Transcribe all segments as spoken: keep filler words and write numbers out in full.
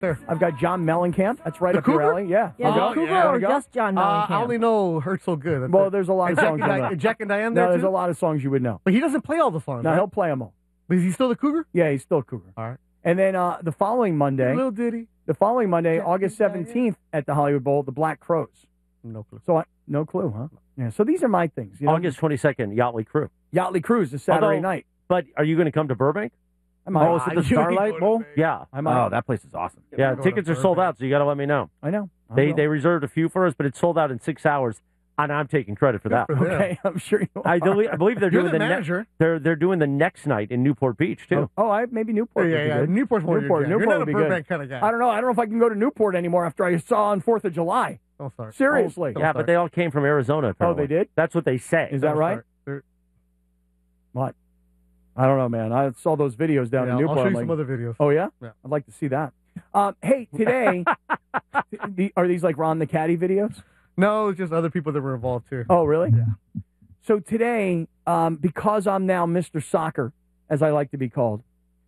there. I've got John Mellencamp. That's right The up your Cougar? alley. Yeah. Yeah, There you the go. Cougar There or you go. just John Uh, Mellencamp? I only know Hurt So Good. That's Well, it. there's a lot and of Jack songs. and, you Di- know. Jack and Diane No, there, there's too? a lot of songs you would know. But he doesn't play all the songs, No, right? he'll play them all. But is he still the Cougar? Yeah, he's still a Cougar. All right. And then uh, the following Monday, Little Diddy. the following Monday, Jack August and Diane. seventeenth at the Hollywood Bowl, the Black Crows. No clue. So I, no clue, huh? Yeah. So these are my things. You know? August twenty-second, Yachtly Crew. Yachtly Cruise is Saturday Although- night. But are you going to come to Burbank? I might. Oh, is it the you ain't Starlight going Bowl? to Vegas. Yeah. I might. Oh, that place is awesome. Yeah, Go to tickets are sold Burbank. out, so you got to let me know. I know. I They will. they reserved a few for us, but it's sold out in six hours, and I'm taking credit for that. for them. Okay, I'm sure you are. I, believe, I believe they're You're doing the the, ne- manager. they're they're doing the next night in Newport Beach too. Oh, I maybe Newport. yeah, would be yeah. good. Newport's more Newport. your jam. Newport You're would be not a good. Burbank kind of guy. I don't know. I don't know if I can go to Newport anymore after I saw on Fourth of July. Don't start. Seriously. Don't yeah, start. but they all came from Arizona. Oh, Apparently. they did? That's what they say. Is that Don't right? start. They're- What? I don't know, man. I saw those videos down yeah, in Newport. I'll show I'm you some like, other videos. oh yeah? Yeah. I'd like to see that. Um, hey, today, the, are these like Ron the Caddy videos? No, it's just other people that were involved too. Oh, really? Yeah. So today, um, because I'm now Mister Soccer, as I like to be called,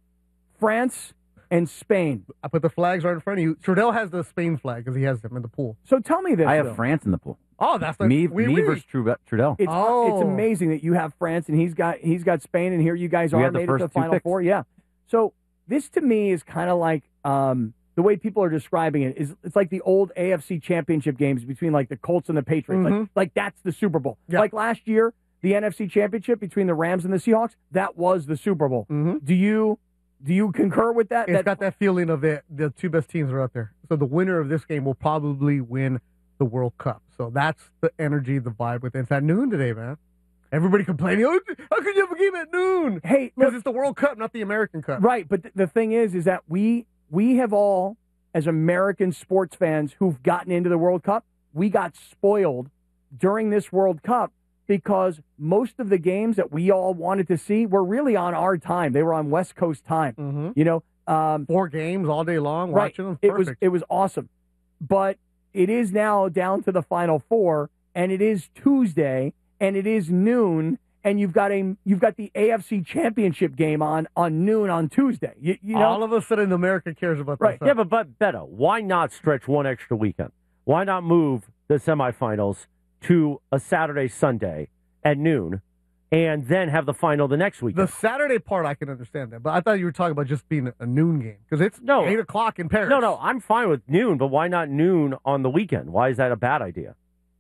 France and Spain. I put the flags right in front of you. Trudell has the Spain flag because he has them in the pool. So tell me this. I have though. France in the pool. Oh, that's like Me, we, me we. versus Tru- Trudell. It's Oh. it's amazing that you have France and he's got he's got Spain, and here you guys We are had the made it to first the two Final picks. Four. Yeah. So this to me is kind of like um, the way people are describing it is it's like the old A F C Championship games between like the Colts and the Patriots. Like, Mhm. like that's the Super Bowl. Yeah. Like last year, the N F C Championship between the Rams and the Seahawks, that was the Super Bowl. hmm Do you do you concur with that? It's that got that feeling of it. The two best teams are out there. So the winner of this game will probably win the World Cup. So that's the energy, the vibe with it. It's at noon today, man. Everybody complaining, oh, how could you have a game at noon? hey, Because look, it's the World Cup, not the American Cup. right, but th- the thing is is that we we have all as American sports fans who've gotten into the World Cup, we got spoiled during this World Cup because most of the games that we all wanted to see were really on our time. They were on West Coast time. Mm-hmm. You know, um, Four games all day long, right. watching them. It was Perfect. it was awesome, but it is now down to the Final Four, and it is Tuesday, and it is noon, and you've got a you've got the A F C Championship game on on noon on Tuesday. You, you know, all of a sudden, America cares about Right. that. Yeah, but but Beto, why not stretch one extra weekend? Why not move the semifinals to a Saturday, Sunday at noon, and then have the final the next The weekend? Saturday part, I can understand that. But I thought you were talking about just being a noon game. Because it's No. eight o'clock in Paris. No, no, I'm fine with noon, but why not noon on the weekend? Why is that a bad idea?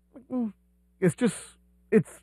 It's just, it's,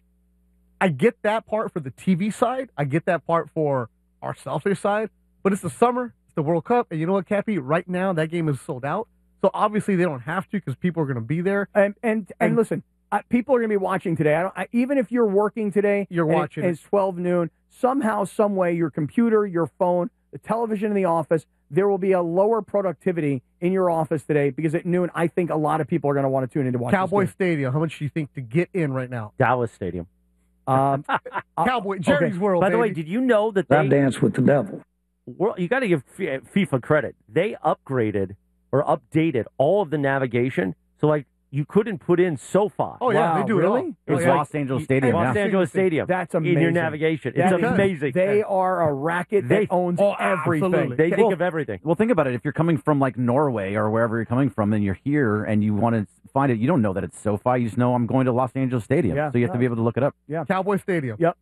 I get that part for the T V side. I get that part for our selfish side. But it's the summer, it's the World Cup. And you know what, Cappy? Right now, that game is sold out. So obviously, they don't have to because people are going to be there. and and and, And- listen, uh, people are going to be watching today. I don't, I, even if you're working today, You're and it- watching and it. it's twelve noon. Somehow, some way, your computer, your phone, the television in the office, there will be a lower productivity in your office today because at noon, I think a lot of people are going to want to tune in to watch. this Cowboy game. Stadium, how much do you think to get in right now? Dallas Stadium. Um, uh, Cowboy, Jerry's World, By the way, baby. did you know that I they dance with the devil. Well, you got to give F- FIFA credit. They upgraded or updated all of the navigation, so like you couldn't put in SoFi. Oh, yeah, Wow, they do it really? all. It's Oh, yeah. Los Angeles Stadium. Los yeah. Angeles Stadium. That's in your amazing. navigation. That It's is- amazing. They are a racket They- that owns Oh, everything. absolutely. They think Well, of everything. Well, think about it. If you're coming from like Norway or wherever you're coming from, and you're here and you want to find it, you don't know that it's SoFi. You just know I'm going to Los Angeles Stadium. Yeah, so you have yeah. to be able to look it up. Cowboy Stadium. Yep.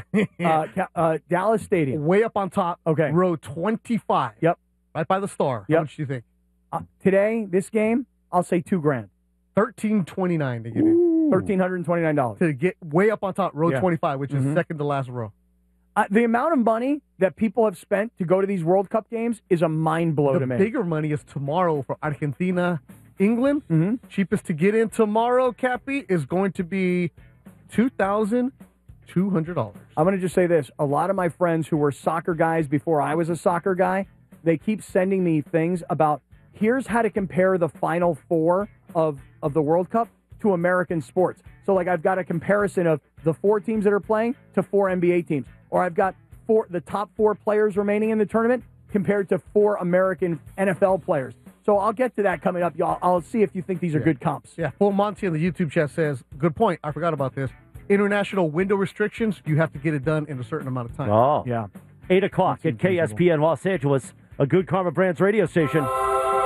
Uh, Ca- uh, Dallas Stadium. Way up on top. Okay. Row twenty-five. Yep. Right by the star. Yep. How much do you think? Uh, today, this game, I'll say two grand, thirteen twenty-nine to get in. thirteen hundred and twenty nine dollars. To get way up on top, row Yeah. twenty-five, which is Mhm. second to last row. Uh, the amount of money that people have spent to go to these World Cup games is a mind blow The to me. bigger money is tomorrow for Argentina, England. Mhm. Cheapest to get in tomorrow, Cappy, is going to be two thousand two hundred dollars. I'm going to just say this. A lot of my friends who were soccer guys before I was a soccer guy, they keep sending me things about here's how to compare the Final Four of, of the World Cup to American sports. So, like, I've got a comparison of the four teams that are playing to four N B A teams. Or I've got four the top four players remaining in the tournament compared to four American N F L players. So I'll get to that coming up, y'all. I'll see if you think these are good comps. Yeah, Full Monty in the YouTube chat says, good point. I forgot about this. International window restrictions, you have to get it done in a certain amount of time. Oh. Yeah. eight o'clock at K S P N Los Angeles, a Good Karma Brands radio station.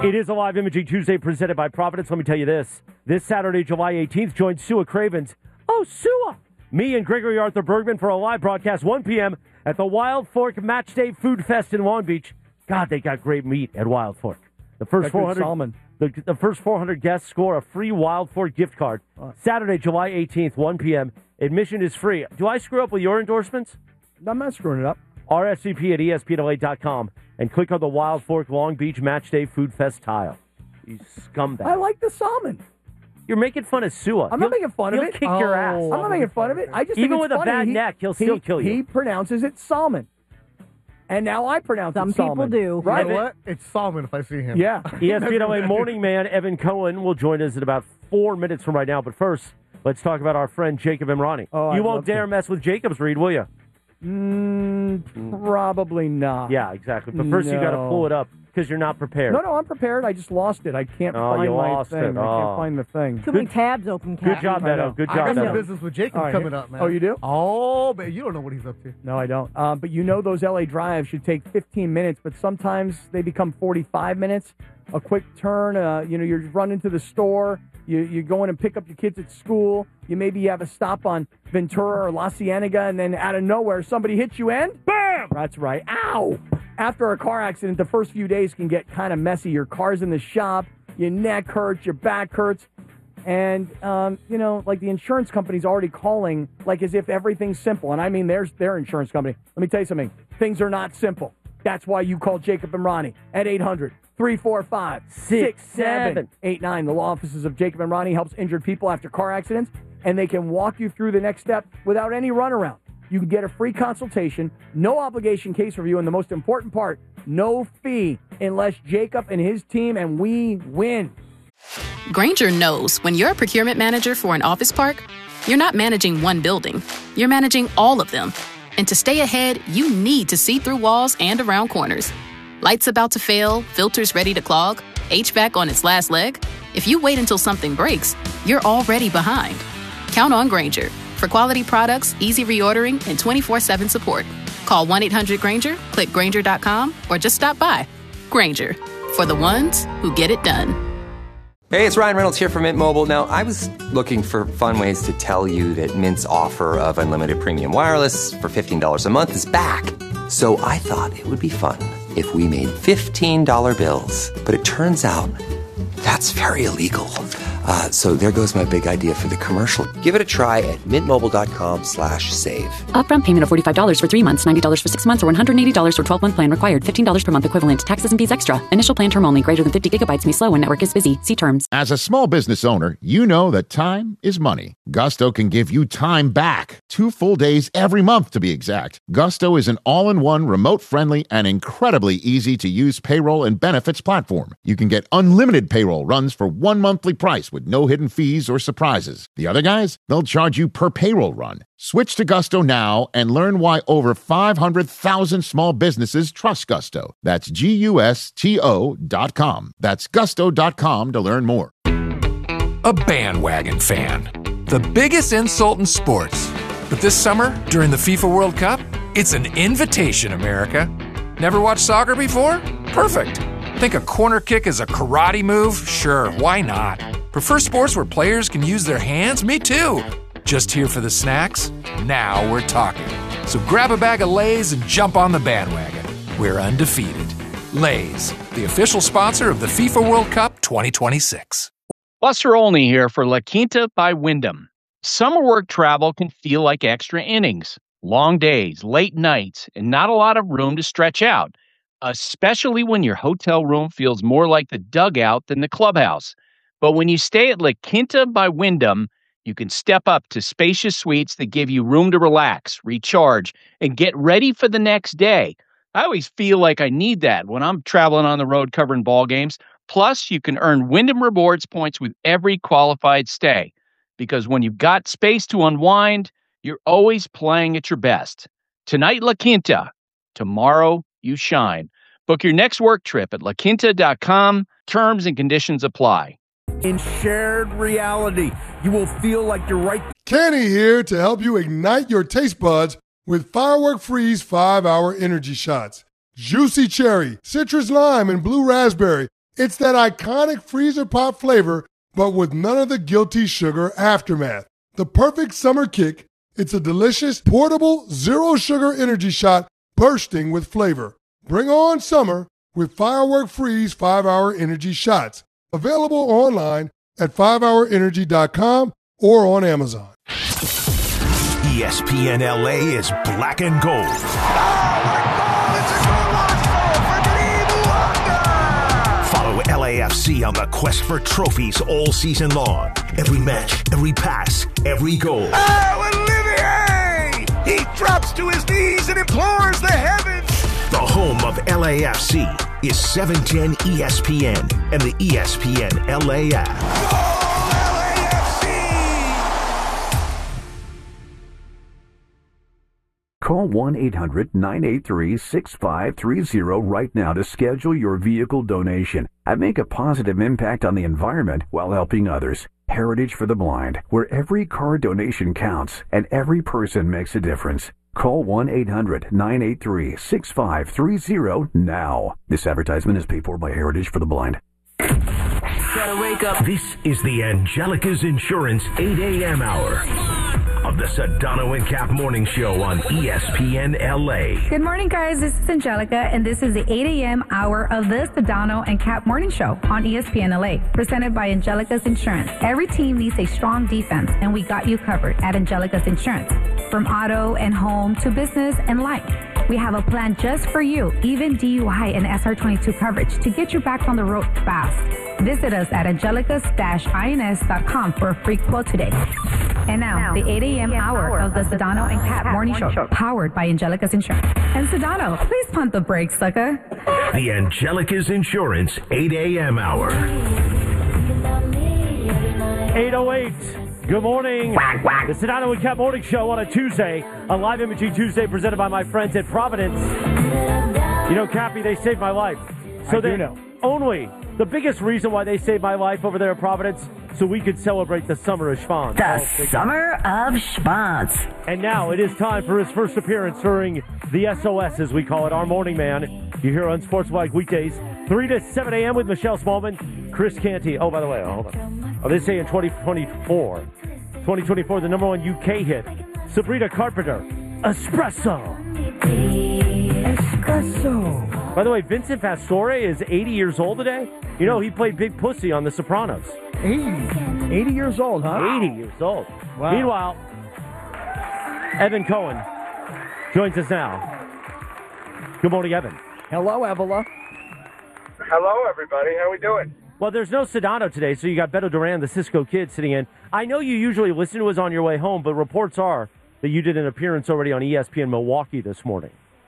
It is a live Imaging Tuesday presented by Providence. Let me tell you this. This Saturday, July eighteenth, join Sua Cravens. Oh, Sua! Me and Gregory Arthur Bergman for a live broadcast, one p.m. at the Wild Fork Match Day Food Fest in Long Beach. God, they got great meat at Wild Fork. The first four hundred salmon. The, the first four hundred guests score a free Wild Fork gift card. Saturday, July eighteenth, one p.m. Admission is free. Do I screw up with your endorsements? I'm not screwing it up. R S V P at E S P N L A dot com and click on the Wild Fork Long Beach Match Day Food Fest tile. You scumbag. I like the salmon. You're making fun of Sua. I'm not making fun of he'll it. kick your ass. I'm not making fun of it. I just think Even it's with a funny. bad he, neck, he'll he, still kill you. He pronounces it salmon. And now I pronounce Some it salmon. people do. Right? You know what? It's Salmon if I see him. Yeah. E S P N L A morning man Evan Cohen will join us in about four minutes from right now. But first, let's talk about our friend Jacob Imrani. Oh, you I'd won't love dare to. mess with Jacob's read, will you? Mm, probably not. Yeah, exactly. But first, you got to No. pull it up because you're not prepared. No, no, I'm prepared. I just lost it. I can't Oh, find you my lost thing. it. I Oh. can't find the thing. Too many tabs open, Captain. Good job, I know. Beto. Good I job, got some Beto. business with Jacob All right, coming here- up, man. Oh, you do? Oh, man, you don't know what he's up to. No, I don't. Um, but you know those L A drives should take fifteen minutes, but sometimes they become forty-five minutes. A quick turn, uh, you know, you're running to the store, you, you go in and pick up your kids at school, you maybe have a stop on Ventura or La Cienega, and then out of nowhere, somebody hits you and BAM! That's right. Ow! After a car accident, the first few days can get kind of messy. Your car's in the shop, your neck hurts, your back hurts. And, um, you know, like the insurance company's already calling like as if everything's simple. And I mean, there's their insurance company. Let me tell you something. Things are not simple. That's why you call Jacob and Ronnie at eight hundred, three four five, six seven eight nine. The law offices of Jacob and Ronnie helps injured people after car accidents, and they can walk you through the next step without any runaround. You can get a free consultation, no obligation case review, and the most important part, no fee unless Jacob and his team and we win. Grainger knows when you're a procurement manager for an office park, you're not managing one building, you're managing all of them. And to stay ahead, you need to see through walls and around corners. Lights about to fail, filters ready to clog, H V A C on its last leg. If you wait until something breaks, you're already behind. Count on Grainger for quality products, easy reordering, and twenty-four seven support. Call one eight hundred Grainger, click Grainger dot com, or just stop by. Grainger, for the ones who get it done. Hey, it's Ryan Reynolds here from Mint Mobile. Now, I was looking for fun ways to tell you that Mint's offer of unlimited premium wireless for fifteen dollars a month is back. So I thought it would be fun if we made fifteen dollar bills. But it turns out that's very illegal. Uh, so there goes my big idea for the commercial. Give it a try at mintmobile.com slash save. Upfront payment of forty-five dollars for three months, ninety dollars for six months, or one hundred eighty dollars for twelve-month plan required. fifteen dollars per month equivalent. Taxes and fees extra. Initial plan term only. Greater than fifty gigabytes may slow when network is busy. See terms. As a small business owner, you know that time is money. Gusto can give you time back. Two full days every month, to be exact. Gusto is an all-in-one, remote-friendly, and incredibly easy-to-use payroll and benefits platform. You can get unlimited payroll runs for one monthly price with no hidden fees or surprises. The other guys, they'll charge you per payroll run. Switch to Gusto now and learn why over five hundred thousand small businesses trust Gusto. That's G U S T O dot com. That's gusto dot com to learn more. A bandwagon fan. The biggest insult in sports. But this summer, during the FIFA World Cup, it's an invitation, America. Never watched soccer before? Perfect. Think a corner kick is a karate move? Sure, why not? Prefer sports where players can use their hands? Me too. Just here for the snacks? Now we're talking. So grab a bag of Lay's and jump on the bandwagon. We're undefeated. Lay's, the official sponsor of the FIFA World Cup twenty twenty-six. Buster Olney here for La Quinta by Wyndham. Summer work travel can feel like extra innings. Long days, late nights, and not a lot of room to stretch out, especially when your hotel room feels more like the dugout than the clubhouse. But when you stay at La Quinta by Wyndham, you can step up to spacious suites that give you room to relax, recharge, and get ready for the next day. I always feel like I need that when I'm traveling on the road covering ball games. Plus, you can earn Wyndham Rewards points with every qualified stay. Because when you've got space to unwind, you're always playing at your best. Tonight, La Quinta. Tomorrow, you shine. Book your next work trip at la quinta dot com. Terms and conditions apply. In shared reality, you will feel like you're right. Kenny here to help you ignite your taste buds with Firework Freeze five hour energy shots. Juicy cherry, citrus lime, and blue raspberry It's that iconic freezer pop flavor, but with none of the guilty sugar aftermath. The perfect summer kick. It's a delicious, portable, zero-sugar energy shot bursting with flavor. Bring on summer with Firework Freeze five hour Energy Shots. Available online at five hour energy dot com or on Amazon. E S P N L A is black and gold. Follow L A F C on the quest for trophies all season long. Every match, every pass, every goal. Oh, Olivier! He drops to his knees and implores the heavens. The home of L A F C is seven ten E S P N and the E S P N L A app. Call one eight hundred nine eight three six five three zero right now to schedule your vehicle donation and make a positive impact on the environment while helping others. Heritage for the Blind, where every car donation counts and every person makes a difference. Call one eight hundred nine eight three six five three zero now. This advertisement is paid for by Heritage for the Blind. Gotta wake up. This is the Angelica's Insurance eight a.m. hour of the Sedano and Cap Morning Show on E S P N L A. Good morning, guys. This is Angelica, and this is the eight a.m. hour of the Sedano and Cap Morning Show on E S P N L A, presented by Angelica's Insurance. Every team needs a strong defense, and we got you covered at Angelica's Insurance. From auto and home to business and life, we have a plan just for you, even D U I and S R twenty-two coverage to get you back on the road fast. Visit us at angelicas dash ins dot com for a free quote today. And now, the eight a.m. hour of the Sedano and Cap Morning Show, powered by Angelica's Insurance. And Sedano, please punt the brakes, sucker. The Angelica's Insurance eight a.m. hour. eight oh eight. Good morning. Quack, quack. The Sedano and Cap Morning Show on a Tuesday. A live imaging Tuesday presented by my friends at Providence. You know, Cappy, they saved my life. So I they do know. Only the biggest reason why they saved my life over there at Providence, so we could celebrate the summer of Schwanz. The summer of Schwanz. And now it is time for his first appearance during the S O S, as we call it, our morning man. You hear on Sportsbike weekdays, three to seven a.m. with Michelle Smallman, Chris Canty. Oh, by the way, hold on. Oh, they say in twenty twenty-four, twenty twenty-four, the number one U K hit, Sabrina Carpenter, Espresso. Espresso. By the way, Vincent Pastore is eighty years old today. You know, he played Big Pussy on The Sopranos. eighty. eighty years old, huh? eighty years old. Wow. Meanwhile, Evan Cohen joins us now. Good morning, Evan. Hello, Evola. Hello, everybody. How we doing? Well, there's no Sedano today, so you got Beto Duran, the Cisco Kid, sitting in. I know you usually listen to us on your way home, but reports are that you did an appearance already on E S P N Milwaukee this morning.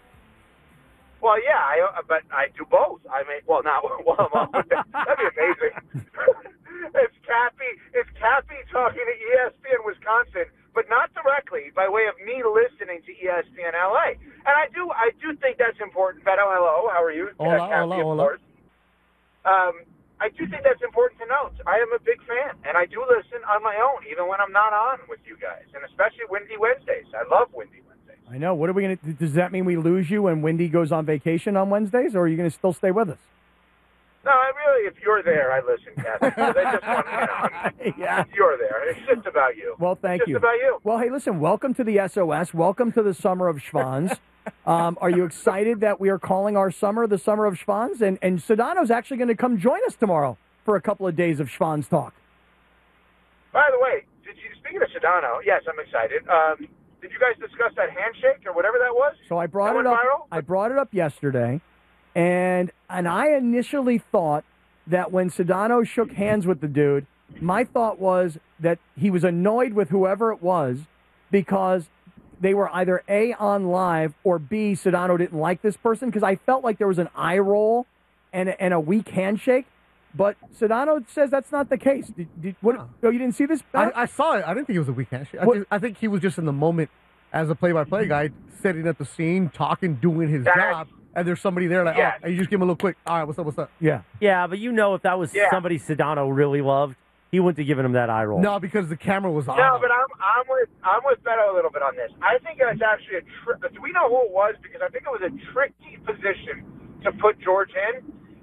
Well, yeah, I, uh, but I do both. I mean, well, not well, I'm on, that'd be amazing. It's Cappy, it's Cappy talking to E S P N Wisconsin, but not directly by way of me listening to E S P N L A. And I do, I do think that's important. Beto, hello, how are you? Hola, uh, Cappy, hola, of hola. course. Um, I do think that's important to note. I am a big fan, and I do listen on my own, even when I'm not on with you guys, and especially Windy Wednesdays. I love Windy Wednesdays. I know. What are we going to? Does that mean we lose you when Wendy goes on vacation on Wednesdays, or are you going to still stay with us? No, I really, if you're there, I listen, Kathy. They just want, you know, yeah. If you're there. It's just about you. Well, thank it's you. Just about you. Well, hey, listen, welcome to the S O S. Welcome to the Summer of Schwanz. um, are you excited that we are calling our summer the Summer of Schwanz? And, and Sedano's actually going to come join us tomorrow for a couple of days of Schwanz talk. By the way, did you, speaking of Sedano, yes, I'm excited. Um, did you guys discuss that handshake or whatever that was? So I brought that it went up. viral? I brought it up yesterday, and and I initially thought that when Sedano shook hands with the dude, my thought was that he was annoyed with whoever it was because they were either A, on live, or B, Sedano didn't like this person, because I felt like there was an eye roll and a, and a weak handshake. But Sedano says that's not the case. Did, did, what, oh, you didn't see this? I, I saw it. I didn't think it was a weak handshake. I, What- just, I think he was just in the moment as a play-by-play guy, setting up the scene, talking, doing his That- job, and there's somebody there like, Yes. oh, and you just give him a little quick, all right, what's up, what's up? Yeah. Yeah, but you know if that was Yeah. somebody Sedano really loved, he wouldn't have given him that eye roll. No, because the camera was on. No, him. but I'm I'm with I'm with Beto a little bit on this. I think it's actually a tri- do we know who it was? Because I think it was a tricky position to put George in.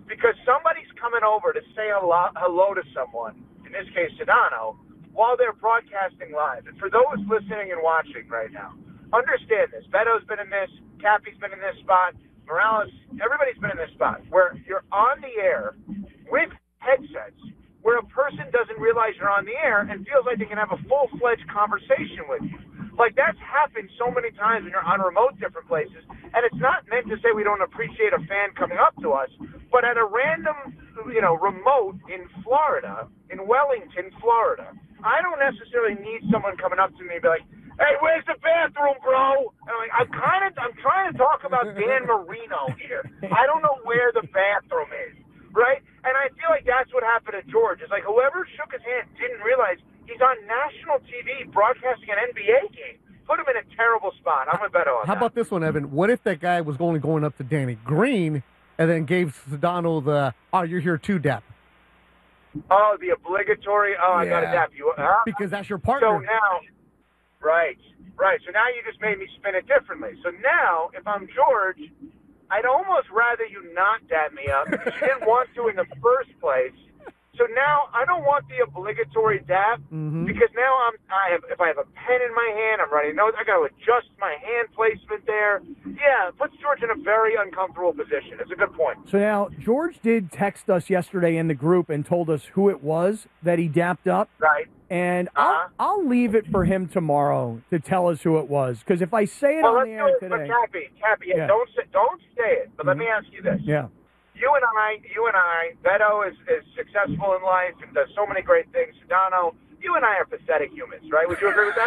because somebody's coming over to say hello, hello to someone, in this case Sedano, while they're broadcasting live. And for those listening and watching right now, understand this. Beto's been in this. Cappy's been in this spot. Morales, everybody's been in this spot where you're on the air with headsets where a person doesn't realize you're on the air and feels like they can have a full-fledged conversation with you. Like, that's happened so many times when you're on remote different places. And it's not meant to say we don't appreciate a fan coming up to us, but at a random, you know, remote in Florida, in Wellington, Florida, I don't necessarily need someone coming up to me and be like, hey, where's the bathroom, bro? And I'm like, I'm kind of, I'm trying to talk about Dan Marino here. I don't know where the bathroom is, right? And I feel like that's what happened to George. It's like whoever shook his hand didn't realize he's on national T V broadcasting an N B A game. Put him in a terrible spot. I'm a Beto on How that. about this one, Evan? What if that guy was only going up to Danny Green and then gave Sedano the, oh, you're here too, Dap? Oh, the obligatory, oh, I got to Yeah. dap you. Huh? Because that's your partner. So now, right, right. So now you just made me spin it differently. So now, if I'm George, I'd almost rather you not dap me up because you didn't want to in the first place. So now I don't want the obligatory dap Mm-hmm. because now I'm I have if I have a pen in my hand, I'm running notes. I got to adjust my hand placement there. Yeah, it puts George in a very uncomfortable position. It's a good point. So now, George did text us yesterday in the group and told us who it was that he dapped up. Right. And Uh-huh. I'll, I'll leave it for him tomorrow to tell us who it was. Because if I say it Well, on let's the do air it, but today. Cappy, Cappy, Yeah. don't say, don't say it. But let me ask you this. Yeah. You and I, you and I, Beto is, is successful in life and does so many great things. Sedano, you and I are pathetic humans, right? Would you agree with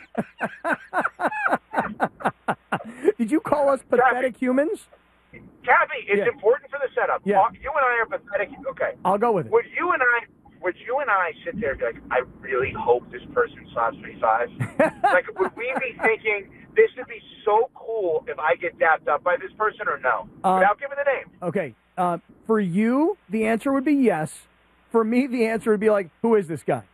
that? Did you call us pathetic humans? Cappy, it's Yeah. important for the setup. Yeah. Uh, You and I are pathetic. Okay. I'll go with it. Would you and I, would you and I sit there and be like, I really hope this person slots twenty-five? Like, would we be thinking this would be so cool if I get dapped up by this person or no? Um, Without giving the name. Okay. Uh, for you, the answer would be yes. For me, the answer would be like, who is this guy?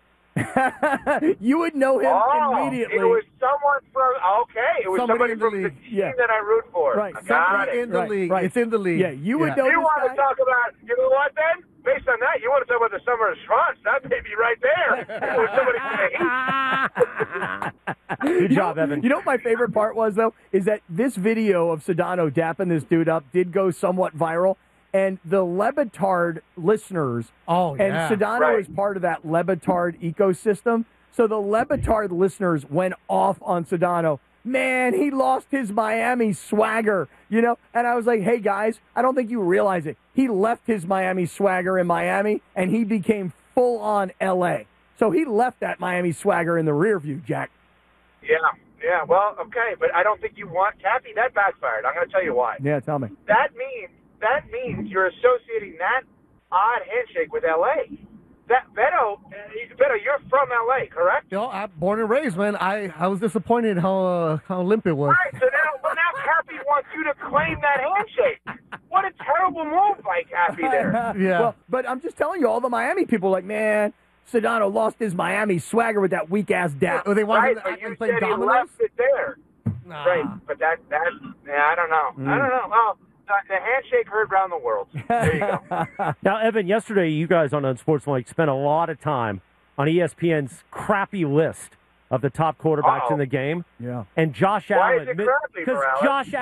You would know him Oh, immediately. it was someone from, okay, it was Somebody somebody, in the from the league. team Yeah. that I root for. Right. I got Somebody it. in the Right, league. right. It's in the league. Yeah, you would know You this want guy. to talk about, you know what then? Based on that, you want to talk about the summer of Schwanz. That may be right there. It was somebody from the Heat. Good You job, know, Evan. You know what my favorite part was, though? Is that this video of Sedano dapping this dude up did go somewhat viral. And the Lebitard listeners, Oh, and yeah. Sedano Right. is part of that Lebitard ecosystem. So the Lebitard listeners went off on Sedano. Man, he lost his Miami swagger, you know? And I was like, hey, guys, I don't think you realize it. He left his Miami swagger in Miami, and he became full-on L A. So he left that Miami swagger in the rear view, Jack. Yeah, yeah, well, okay, but I don't think you want, Cappy, that backfired. I'm going to tell you why. Yeah, tell me. That means, that means you're associating that odd handshake with L A. That Beto, uh, Beto, you're from L A, correct? You know, I'm born and raised, man. I, I was disappointed how uh, how limp it was. Right, so now, well, now Cappy wants you to claim that handshake. What a terrible move by Cappy there. Yeah. Well, but I'm just telling you, all the Miami people are like, man, Sedano lost his Miami swagger with that weak-ass dap. Oh, they wanted Right, him to but act you and play said he dominoes? left it there. Nah. Right, but that, that, yeah, I don't know. I don't know. Well, the, the handshake heard around the world. There you go. Now, Evan, yesterday you guys on Unsportsmanlike spent a lot of time on E S P N's crappy list of the top quarterbacks Uh-oh. in the game. Yeah. And Josh Why Allen. is it crappy, Because Morales? Josh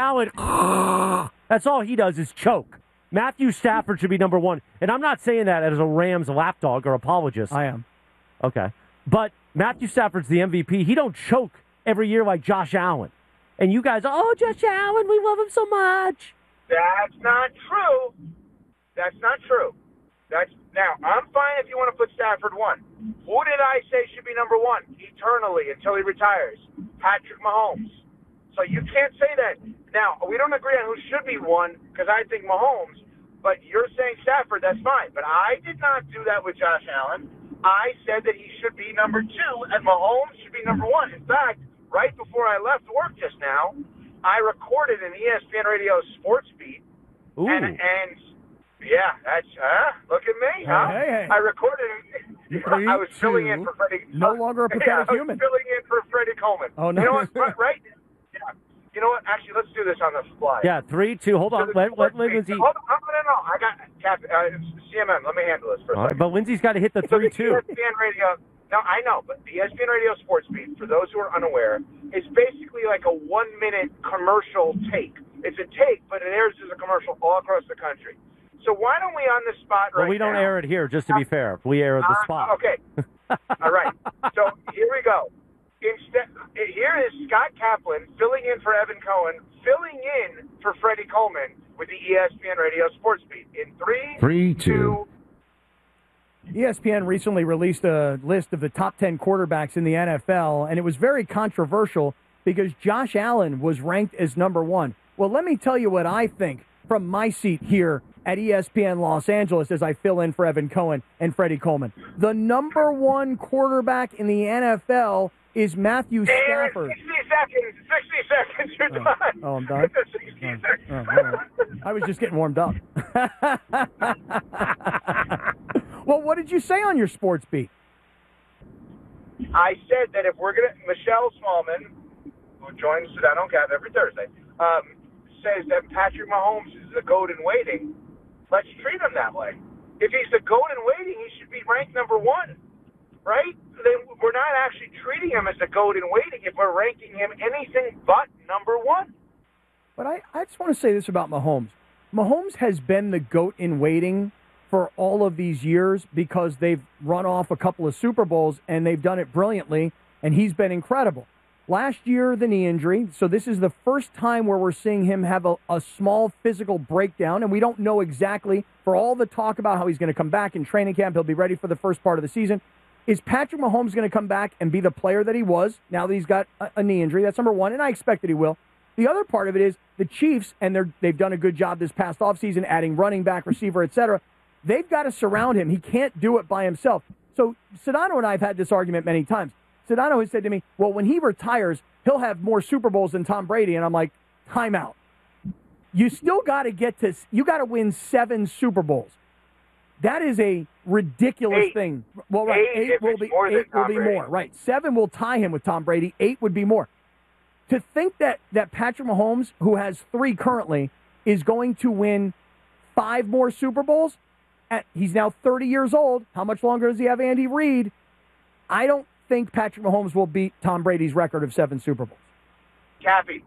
Allen, that's all he does is choke. Matthew Stafford should be number one. And I'm not saying that as a Rams lapdog or apologist. I am. Okay. But Matthew Stafford's the M V P. He don't choke every year like Josh Allen. And you guys, oh, Josh Allen, we love him so much. That's not true. That's not true. That's now. I'm fine if you want to put Stafford one. Who did I say should be number one eternally until he retires? Patrick Mahomes. So you can't say that. Now we don't agree on who should be one because I think Mahomes. But you're saying Stafford. That's fine. But I did not do that with Josh Allen. I said that he should be number two and Mahomes should be number one. In fact, right before I left work just now, I recorded an E S P N Radio sports beat, Ooh. and and yeah, that's uh, look at me, huh? Hey, hey, hey. I recorded it. Three, I was filling in two. for Freddie. No longer a yeah, pathetic I was human. filling in for Freddie Coleman. Oh, no. You know what? Right? right? Yeah. You know what? Actually, let's do this on the fly. Yeah, three, two. Hold on. Let, let, let Lindsay. Hold on, no, no, no. I got Cap, uh, C M M. Let me handle this for a All right, second. but Lindsay's got to hit the So three, the two. E S P N Radio. No, I know, but the E S P N Radio Sports Beat, for those who are unaware, is basically like a one-minute commercial take. It's a take, but it airs as a commercial all across the country. So why don't we on the spot right Well, we don't now, air it here, just to be fair. We air at the Uh, spot. Okay. All right. So here we go. Instead, here is Scott Kaplan filling in for Evan Cohen, filling in for Freddie Coleman with the E S P N Radio Sports Beat. In three, Three, two. E S P N recently released a list of the top ten quarterbacks in the N F L, and it was very controversial because Josh Allen was ranked as number one. Well, let me tell you what I think from my seat here at E S P N Los Angeles as I fill in for Evan Cohen and Freddie Coleman. The number one quarterback in the N F L is Matthew Stafford. sixty seconds. sixty seconds. You're Oh, done. oh, I'm done? sixty Oh, seconds. oh, all right. I was just getting warmed up. Well, what did you say on your sports beat? I said that if we're going to, Michelle Smallman, who joins Sedano and Cap every Thursday, um, says that Patrick Mahomes is the GOAT in waiting. Let's treat him that way. If he's the GOAT in waiting, he should be ranked number one, right? Then we're not actually treating him as the GOAT in waiting if we're ranking him anything but number one. But I, I just want to say this about Mahomes. Mahomes has been the GOAT in waiting for all of these years because they've run off a couple of Super Bowls and they've done it brilliantly, and he's been incredible. Last year, the knee injury, so this is the first time where we're seeing him have a, a small physical breakdown, and we don't know exactly, for all the talk about how he's going to come back in training camp, he'll be ready for the first part of the season. Is Patrick Mahomes going to come back and be the player that he was now that he's got a, a knee injury? That's number one, and I expect that he will. The other part of it is the Chiefs, and they're, they've done a good job this past offseason adding running back, receiver, et cetera. They've got to surround him. He can't do it by himself. So Sedano and I have had this argument many times. Sedano has said to me, well, when he retires, he'll have more Super Bowls than Tom Brady. And I'm like, time out. You still got to get to, you got to win seven Super Bowls. That is a ridiculous Eight. thing. Well, right, Eight eight, if will it's be, more than eight will Tom be Brady. more. Right. Seven will tie him with Tom Brady. Eight would be more. To think that, that Patrick Mahomes, who has three currently, is going to win five more Super Bowls, at, he's now thirty years old. How much longer does he have Andy Reid? I don't think Patrick Mahomes will beat Tom Brady's record of seven Super Bowls. Cappy,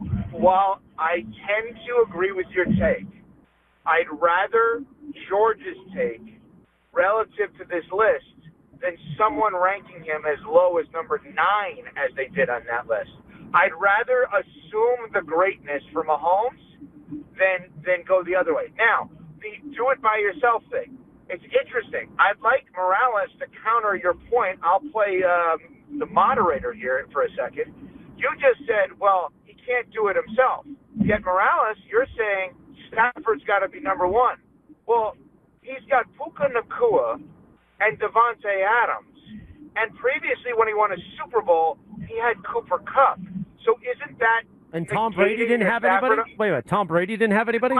while I tend to agree with your take, I'd rather George's take relative to this list than someone ranking him as low as number nine as they did on that list. I'd rather assume the greatness for Mahomes than than go the other way. Now, the do it by yourself thing. It's interesting. I'd like Morales to counter your point. I'll play um, the moderator here for a second. You just said, well, he can't do it himself. Yet Morales, you're saying Stafford's got to be number one. Well, he's got Puka Nacua and Devontae Adams. And previously when he won a Super Bowl, he had Cooper Kupp. So isn't that... And Tom Brady didn't have Stafford- anybody? Wait a minute. Tom Brady didn't have anybody?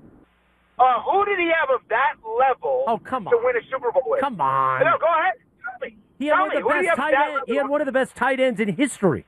Uh, who did he have of that level Oh, come to on. win a Super Bowl with? Come on. No, go ahead. Tell me. He had, Tell one me, of the who did he best have tight that end, he level had one of the best tight ends in history.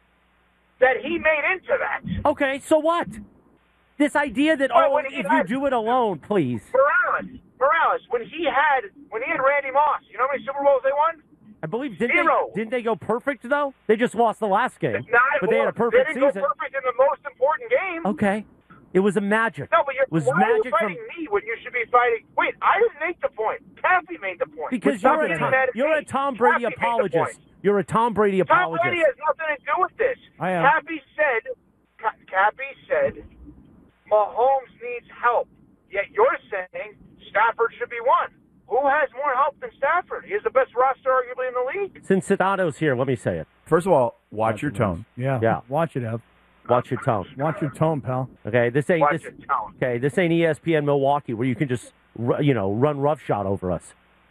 that he made into that? Okay, so what? This idea that, Well, oh, when he if had- you do it alone, please. Morales, Morales, when he had when he had Randy Moss, you know how many Super Bowls they won? I believe, didn't Zero. they, didn't they go perfect, though? They just lost the last game. Not, but they had a well, perfect They didn't season. go perfect in the most important game. Okay. It was a magic. No, but you're, It was why magic are you from fighting me when you should be fighting? Wait, I didn't make the point. Cappy made the point. because Stop you're a, getting Tom, mad at you're me. a Tom Brady Cappy made the apologist. point. You're a Tom Brady Tom apologist. Brady has nothing to do with this. I am. Cappy said, Ca- Cappy said, Mahomes needs help. Yet you're saying Stafford should be one. Who has more help than Stafford? He has the best roster arguably in the league. Since Sedano's here, let me say it. First of all, watch your tone. Yeah. Yeah. Watch it, Ev. Watch your tone. Watch your tone, pal. Okay, this ain't Watch this. your tone. Okay, this ain't E S P N Milwaukee where you can just ru- you know run roughshod over us.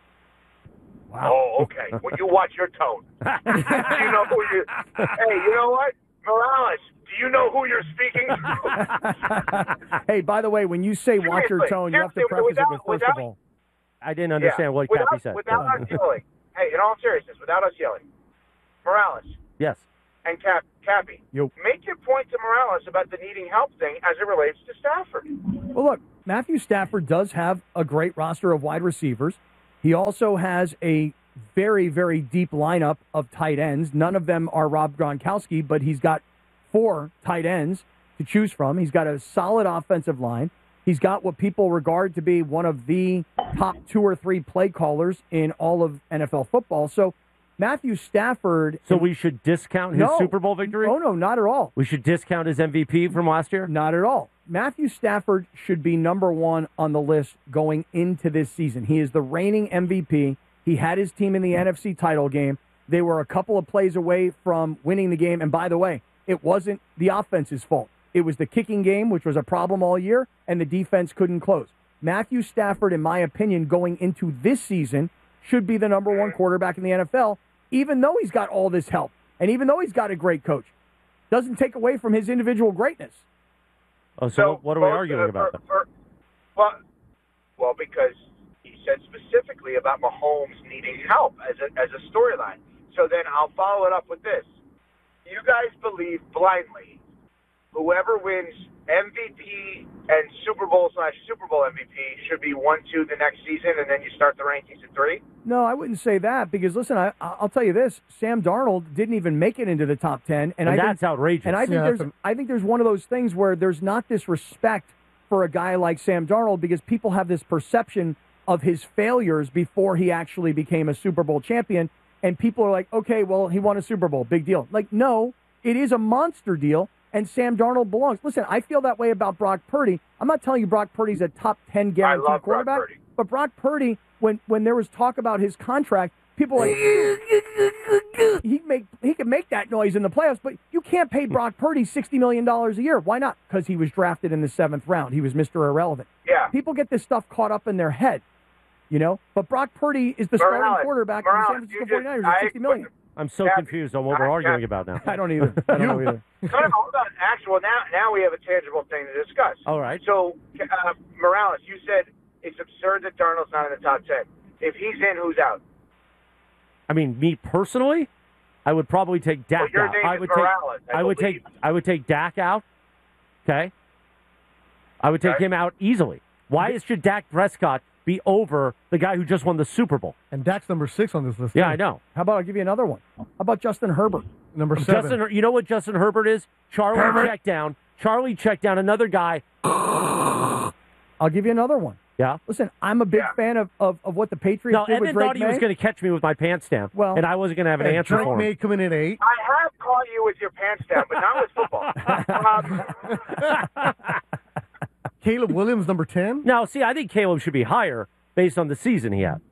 Oh, okay. Well, you watch your tone. you know who you. Hey, you know what, Morales? Do you know who you're speaking to? Hey, by the way, when you say watch your Seriously, tone, you have to seriously, preface without- it with first without- of all. I didn't understand Yeah. what without, Cappy said. Without us yelling. Hey, in all seriousness, without us yelling, Morales, Yes. and Cap, Cappy, Yo. make your point to Morales about the needing help thing as it relates to Stafford. Well, look, Matthew Stafford does have a great roster of wide receivers. He also has a very, very deep lineup of tight ends. None of them are Rob Gronkowski, but he's got four tight ends to choose from. He's got a solid offensive line. He's got what people regard to be one of the top two or three play callers in all of N F L football. So Matthew Stafford... So we should discount his No. Super Bowl victory? Oh, no, not at all. We should discount his M V P from last year? Not at all. Matthew Stafford should be number one on the list going into this season. He is the reigning M V P. He had his team in the N F C title game. They were a couple of plays away from winning the game. And by the way, it wasn't the offense's fault. It was the kicking game, which was a problem all year, and the defense couldn't close. Matthew Stafford, in my opinion, going into this season, should be the number one quarterback in the N F L, even though he's got all this help. And even though he's got a great coach. Doesn't take away from his individual greatness. Oh, so, what are we arguing about then? For, well, well, because he said specifically about Mahomes needing help as a, as a storyline. So then I'll follow it up with this. You guys believe blindly whoever wins M V P and Super Bowl slash Super Bowl M V P should be one, two the next season, and then you start the rankings at three? No, I wouldn't say that because, listen, I, I'll tell you this. Sam Darnold didn't even make it into the top ten. And, And I that's think, outrageous. And I think, Yeah, there's, that's I think there's one of those things where there's not this respect for a guy like Sam Darnold because people have this perception of his failures before he actually became a Super Bowl champion. And people are like, okay, well, he won a Super Bowl. Big deal. Like, no, it is a monster deal. And Sam Darnold belongs. Listen, I feel that way about Brock Purdy. I'm not telling you Brock Purdy's a top ten guaranteed I love Brock quarterback. Purdy. But Brock Purdy, when, when there was talk about his contract, people were like, he make he can make that noise in the playoffs, but you can't pay Brock Purdy sixty million dollars a year. Why not? Because he was drafted in the seventh round. He was Mister Irrelevant. Yeah. People get this stuff caught up in their head, you know? But Brock Purdy is the Morales, starting quarterback Morales, of the San Francisco you just- forty-niners at I- sixty million dollars. I'm so Cap- confused on what we're I- arguing Cap- about now. I don't either. I don't know either. No, no, hold on. Actually, well, now, now we have a tangible thing to discuss. All right. So, uh, Morales, you said it's absurd that Darnold's not in the top ten. If he's in, who's out? I mean, me personally, I would probably take Dak Well, your out. name I is would Morales, take I I would believe. take I would take Dak out. Okay? I would take Okay. him out easily. Why should Dak Prescott be over the guy who just won the Super Bowl? And Dak's number six on this list. Yeah, too. I know. How about I'll give you another one? How about Justin Herbert? Number seven. Justin, you know what Justin Herbert is? Charlie Herbert. check down. Charlie check down another guy. I'll give you another one. Yeah. Listen, I'm a big fan of, of, of what the Patriots No, did with Evan Drake thought he May. was going to catch me with my pants down, Well- and I wasn't going to have an Hey, answer Drake for him. May coming in at eight. I have caught you with your pants down, but not with football. um, Caleb Williams, number ten. Now, see, I think Caleb should be higher based on the season he had.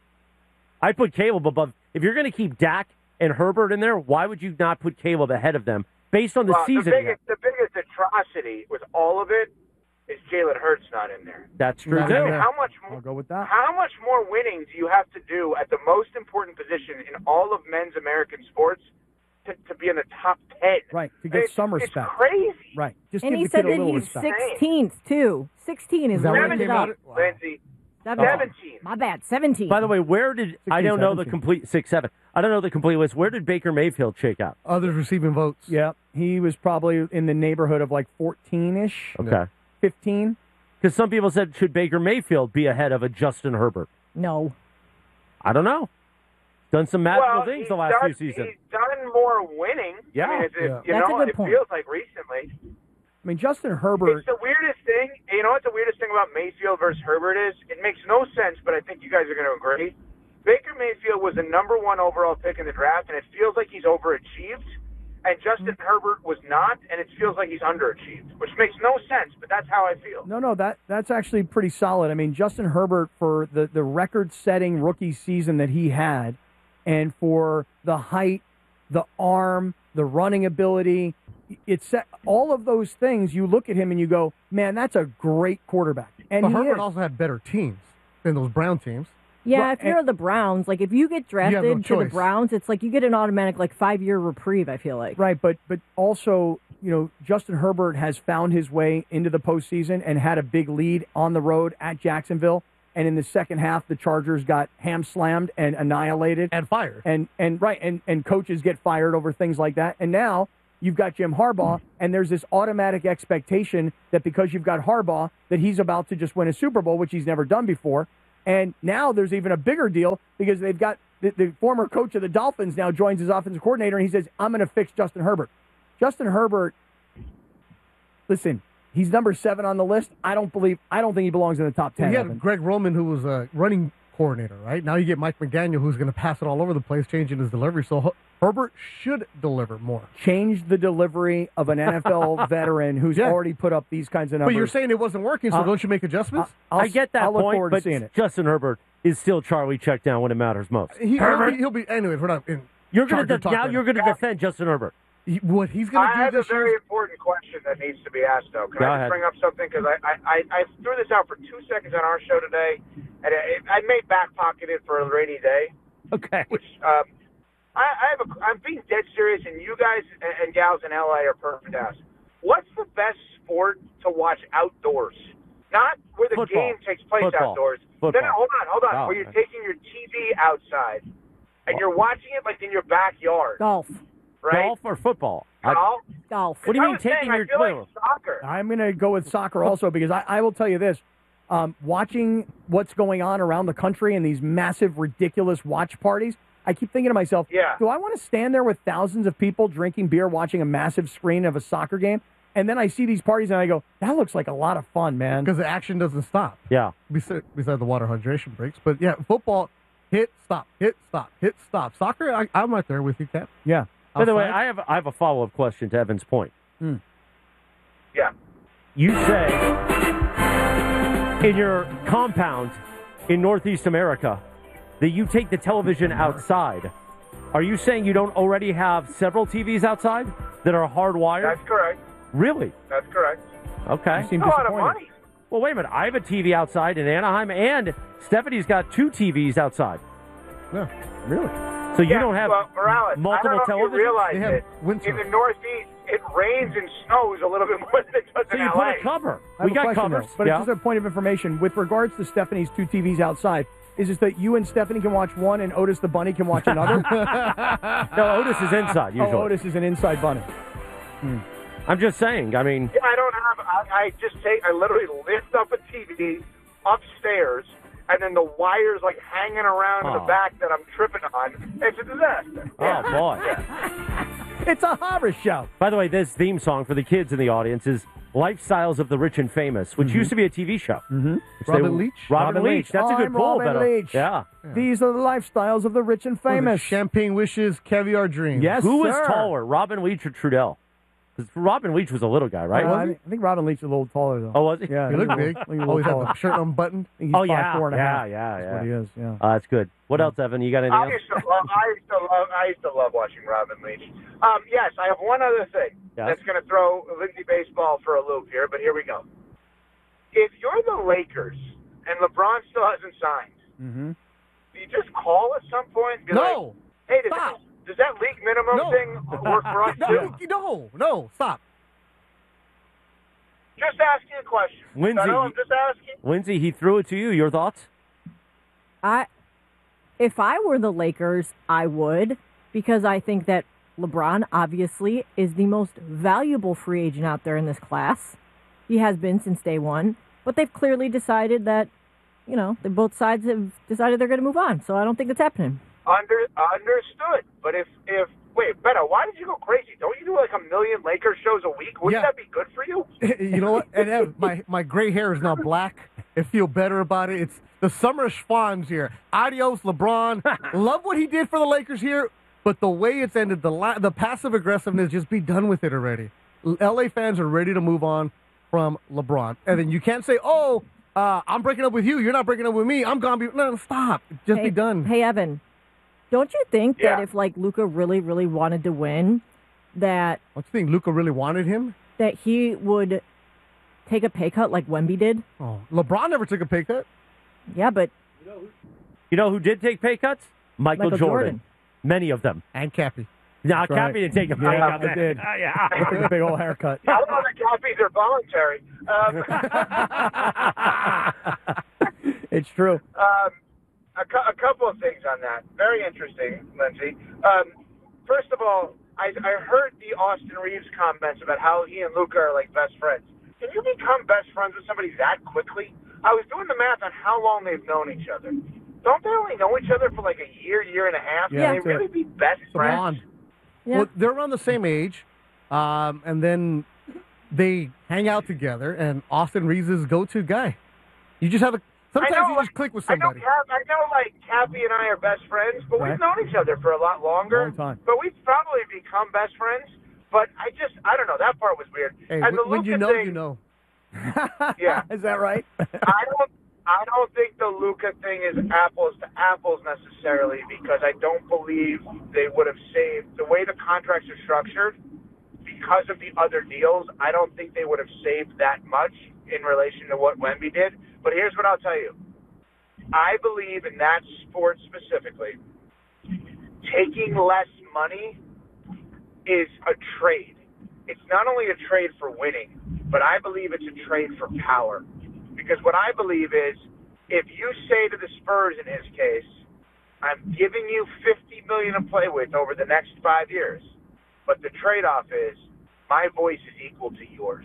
I put Caleb above. If you're going to keep Dak and Herbert in there, why would you not put Caleb ahead of them based on the well, season the he had? biggest, the biggest atrocity with all of it is Jalen Hurts not in there. That's true, I too. mean, how much more? I'll go with that. How much more winning do you have to do at the most important position in all of men's American sports to, to be in the top ten? Right, to get It's- some it's respect. crazy. Right. Just and give he the said kid a that little he's respect. sixteenth, too. sixteen is Is that where when he it ended came up. out? Lindsay, Seventeen. seventeen. My bad, seventeen. By the way, where did I don't know the seventeen. complete six seven. I don't know the complete list. Where did Baker Mayfield shake out? Others receiving votes. Yeah, he was probably in the neighborhood of like fourteen-ish, Okay. fifteen. Because some people said, should Baker Mayfield be ahead of a Justin Herbert? No. I don't know. Done some magical well, things he's the last done, few seasons. He's done more winning. Yeah. I mean, it's, Yeah. it's, you That's a know, good it point. feels like recently. I mean, Justin Herbert. It's the weirdest thing. You know what the weirdest thing about Mayfield versus Herbert is? It makes no sense, but I think you guys are going to agree. Baker Mayfield was the number one overall pick in the draft, and it feels like he's overachieved. And Justin Herbert was not, and it feels like he's underachieved, which makes no sense, but that's how I feel. No, no, that that's actually pretty solid. I mean, Justin Herbert, for the, the record-setting rookie season that he had, and for the height, the arm, the running ability, it's all of those things. You look at him and you go, man, that's a great quarterback. And But he Herbert is. also had better teams than those Brown teams. Yeah, Well, if you're the Browns, like if you get drafted no to the choice. Browns, it's like you get an automatic like five year reprieve. I feel like. Right, but but also, you know, Justin Herbert has found his way into the postseason and had a big lead on the road at Jacksonville. and in the second half, the Chargers got ham-slammed and annihilated. And fired. And, and right, and, and coaches get fired over things like that. And now you've got Jim Harbaugh, and there's this automatic expectation that because you've got Harbaugh, that he's about to just win a Super Bowl, which he's never done before. And now there's even a bigger deal because they've got the, the former coach of the Dolphins now joins as offensive coordinator, and he says, I'm going to fix Justin Herbert. Justin Herbert, listen, he's number seven on the list. I don't believe, I don't think he belongs in the top ten. Well, you Evan. had Greg Roman, who was a running coordinator, right? Now you get Mike McDaniel, who's going to pass it all over the place, changing his delivery. So Her- Herbert should deliver more. Change the delivery of an N F L veteran who's Yeah. already put up these kinds of numbers. But you're saying it wasn't working, so Uh, don't you make adjustments? I'll- I get that I'll look point, forward to but seeing it. Justin Herbert is still Charlie check down when it matters most. He, he'll, be, he'll be. Anyways, we're not in. You're going Charger to talk now. right You're going to defend Justin Herbert. He, what he's going I to have do a this year? very important question that needs to be asked, though. Can Go I ahead. just bring up something? Because I, I, I, I threw this out for two seconds on our show today, and it, I may back pocket it for a rainy day. Okay. Which um, I, I have a, I'm being dead serious, and you guys and, and gals in L A are perfect to ask. What's the best sport to watch outdoors? Not where the Football. game takes place Football. outdoors. Football. No, no, hold on, hold on. Oh, where you're okay. taking your T V outside, and you're watching it like in your backyard. Golf. Right? Golf or football? I- Golf? Golf. What do you I mean was saying, taking I your? feel wait, like soccer. I'm going to go with soccer also because I, I will tell you this. Um, watching what's going on around the country and these massive, ridiculous watch parties, I keep thinking to myself, Yeah. do I want to stand there with thousands of people drinking beer watching a massive screen of a soccer game? And then I see these parties and I go, that looks like a lot of fun, man. Because the action doesn't stop. Yeah. Besides, besides the water hydration breaks. But yeah, football, hit, stop, hit, stop, hit, stop. Soccer, I, I'm right there with you, Cap. Yeah. By the way, Outside? I have I have a follow up question to Evan's point. Yeah. You say in your compound in Northeast America that you take the television outside. Are you saying you don't already have several T Vs outside that are hardwired? That's correct. Really? That's correct. Okay. You seem A lot of disappointed. money. Well, wait a minute. I have a T V outside in Anaheim, and Stephanie's got two T Vs outside. Yeah. Really? So you Yeah, don't have well, Morales, multiple I don't know if televisions? you realize They have it. wind In the tunnels. Northeast, it rains and snows a little bit more than it does So in you L put A. a cover. I have We a got question, covers. though, but yeah. it's just a point of information. With regards to Stephanie's two T Vs outside, is it that you and Stephanie can watch one and Otis the bunny can watch another? No, Otis is inside usually. Oh, Otis is an inside bunny. I'm just saying. I mean, Yeah, I don't have. I, I just take. I literally lift up a T V upstairs, and then the wires like hanging around in Oh. the back that I'm tripping on. It's a disaster. oh boy. It's a horror show. By the way, this theme song for the kids in the audience is "Lifestyles of the Rich and Famous," which used to be a T V show. Mm-hmm. Robin Leach? Robin, Robin Leach. Leach. That's a good I'm pull, Robin Beto. Leach. Yeah. These are the lifestyles of the rich and famous. Champagne wishes, caviar dreams. Yes, Who was sir. taller, Robin Leach or Trudell? Because Robin Leach was a little guy, right? Uh, I, think, I think Robin Leach is a little taller, though. Oh, was he? Yeah, He he's looked a big. little- I think he's a Always little had the taller. shirt unbuttoned. I think he's Oh, five, yeah. four and a yeah, half. yeah, That's yeah. what he is, yeah. Uh, that's good. What else, Evan? You got anything I else? used to love. I used to love. I used to love watching Robin Leach. Um, yes, I have one other thing Yeah. that's going to throw Lindsay baseball for a loop here, but here we go. If you're the Lakers and LeBron still hasn't signed, Mm-hmm. do you just call at some point? And be No. Like, hey, does, Stop. does that league minimum No. thing work for us too? No, no, no, stop. Just asking a question. Lindsay, I know I'm just asking. Lindsay, he threw it to you. Your thoughts? I, if I were the Lakers, I would, because I think that LeBron obviously is the most valuable free agent out there in this class. He has been since day one, but they've clearly decided that, you know, the both sides have decided they're going to move on. So I don't think it's happening. Under understood. But if if wait, Beto, why did you go crazy? Don't you do like a million Lakers shows a week? Wouldn't Yeah. that be good for you? You know what? And Ev, my, my gray hair is now black. I feel better about it. It's the summer of Schwans here. Adios, LeBron. Love what he did for the Lakers here, but the way it's ended, the la- the passive aggressiveness, just be done with it already. L A fans are ready to move on from LeBron. And then you can't say, oh, uh, I'm breaking up with you. You're not breaking up with me. I'm going to be. No, stop. Just hey, be done. Hey, Evan, don't you think Yeah. that if, like, Luka really, really wanted to win, that Don't you think Luka really wanted him? that he would take a pay cut like Wemby did? Oh, LeBron never took a pay cut. Yeah, but You know who did take pay cuts? Michael, Michael Jordan. Jordan. Many of them. And Cappy. Now, That's right. Cappy didn't take a pay Yeah, cut. I did. Uh, yeah. Took a big old haircut. I don't know that copies are voluntary. Um, It's true. Um, a, cu- a couple of things on that. Very interesting, Lindsay. Um, first of all, I, I heard the Austin Reeves comments about how he and Luka are like best friends. Can you become best friends with somebody that quickly? I was doing the math on how long they've known each other. Don't they only know each other for like a year, year and a half? Yeah, Can they really be best It's a friends? bond. Well, they're around the same age, um, and then they hang out together, and Austin Reeves is go-to guy. You just have a sometimes I know, you just click with I know, somebody. Cap, I know, like, Cappy and I are best friends, but Right. we've known each other for a lot longer. Long time. But we've probably become best friends. But I just, I don't know, that part was weird. Hey, and the when you Luka know, thing, you know. Yeah. Is that right? I don't I don't think the Luka thing is apples to apples necessarily because I don't believe they would have saved the way the contracts are structured because of the other deals. I don't think they would have saved that much in relation to what Wemby did. But here's what I'll tell you. I believe in that sport specifically, taking less money is a trade. It's not only a trade for winning, but I believe it's a trade for power. Because what I believe is, if you say to the Spurs in his case, I'm giving you fifty million dollars to play with over the next five years, but the trade-off is my voice is equal to yours.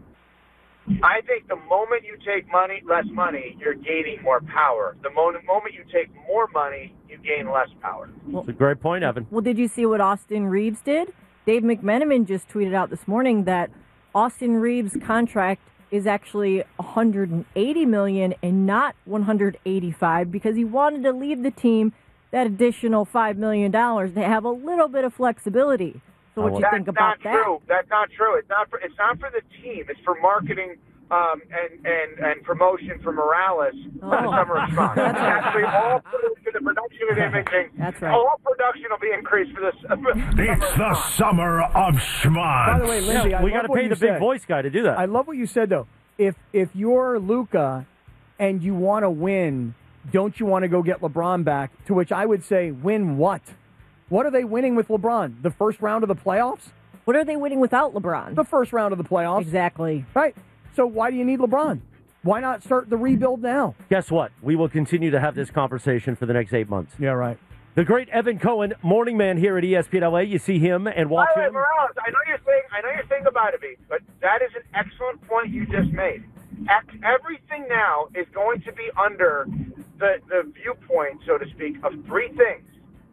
I think the moment you take money, less money, you're gaining more power. The moment, moment you take more money, you gain less power. That's a great point, Evan. Well, did you see what Austin Reeves did? Dave McMenamin just tweeted out this morning that Austin Reeves' contract is actually one hundred eighty million dollars and not one hundred eighty-five because he wanted to leave the team that additional five million dollars to have a little bit of flexibility. So what do you That's think about not that? true. That's not true. It's not for it's not for the team. It's for marketing um, and, and and promotion for Morales for the Oh. summer of Schmuck. That's right. Actually, all for the production of imaging. That's right. All production will be increased for this. It's the summer of schmucks. By the way, Lindsay, Yeah, I we love gotta what pay you the big said. voice guy to do that. I love what you said, though. If if you're Luka and you want to win, don't you want to go get LeBron back? To which I would say, win what? What are they winning with LeBron? The first round of the playoffs? What are they winning without LeBron? The first round of the playoffs. Exactly. Right. So why do you need LeBron? Why not start the rebuild now? Guess what? We will continue to have this conversation for the next eight months. Yeah, right. The great Evan Cohen, morning man here at E S P N L A. You see him and watch By the way, him. Morales, I know you're saying I know you're saying about it, but that is an excellent point you just made. Ex- Everything now is going to be under the the viewpoint, so to speak, of three things: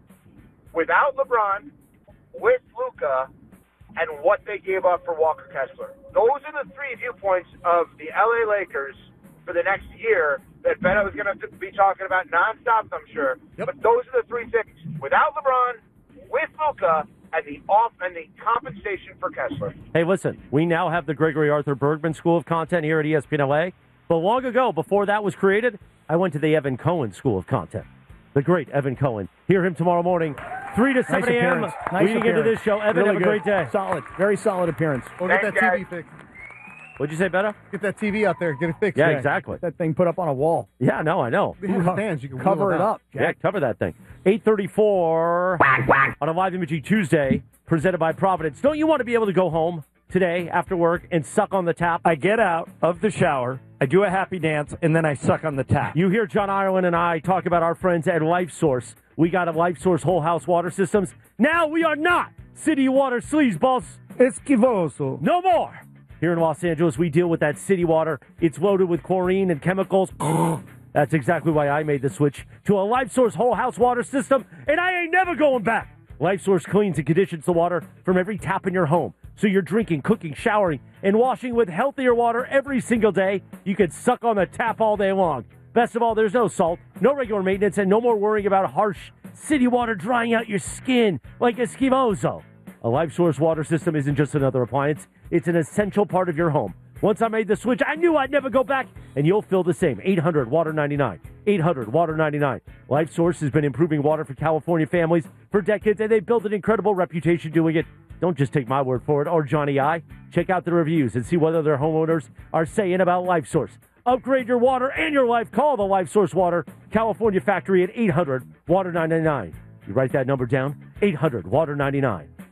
without LeBron, with Luka, and what they gave up for Walker Kessler. Those are the three viewpoints of the L A Lakers for the next year that Bennett was going to be talking about nonstop, I'm sure. Yep. But those are the three things: without LeBron, with Luka, and the off and the compensation for Kessler. Hey, listen, we now have the Gregory Arthur Bergman School of Content here at E S P N L A. But long ago, before that was created, I went to the Evan Cohen School of Content. The great Evan Cohen. Hear him tomorrow morning, three to seven Nice a.m. appearance. Nice Leading into appearance. this show. Evan, Really have a good. great day. Solid. Very solid appearance. Or get that T V fixed. What'd you say, Betta? Get that T V out there. Get it fixed. Yeah, exactly. That thing put up on a wall. Yeah, no, I know. They have stands. You can Cover wheel it out. up. Yeah, cover that thing. eight thirty-four on a live imaging Tuesday presented by Providence. Don't you want to be able to go home today after work and suck on the tap? I get out of the shower, I do a happy dance, and then I suck on the tap. You hear John Ireland and I talk about our friends at LifeSource. We got a LifeSource whole house water systems. Now we are not city water sleazeballs. Esquivoso. No more. Here in Los Angeles, we deal with that city water. It's loaded with chlorine and chemicals. That's exactly why I made the switch to a LifeSource whole house water system, and I ain't never going back. LifeSource cleans and conditions the water from every tap in your home. So you're drinking, cooking, showering, and washing with healthier water every single day. You can suck on the tap all day long. Best of all, there's no salt, no regular maintenance, and no more worrying about harsh city water drying out your skin like Esquivoso. A LifeSource water system isn't just another appliance. It's an essential part of your home. Once I made the switch, I knew I'd never go back, and you'll feel the same. eight hundred water ninety-nine. eight hundred water ninety-nine. LifeSource has been improving water for California families for decades, and they've built an incredible reputation doing it. Don't just take my word for it or Johnny I. Check out the reviews and see what other homeowners are saying about LifeSource. Upgrade your water and your life. Call the LifeSource Water California factory at eight hundred water ninety-nine. You write that number down? eight hundred water ninety-nine.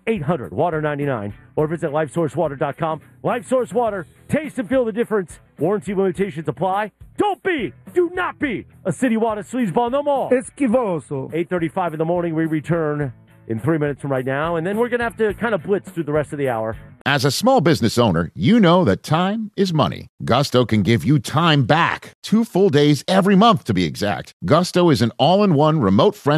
eight hundred water ninety-nine or visit life source water dot com. LifeSource Water, taste and feel the difference. Warranty limitations apply. Don't be, do not be a City Water sleazeball no more. Esquivoso. eight thirty-five in the morning, we return in three minutes from right now, and then we're going to have to kind of blitz through the rest of the hour. As a small business owner, you know that time is money. Gusto can give you time back. Two full days every month, to be exact. Gusto is an all-in-one remote-friendly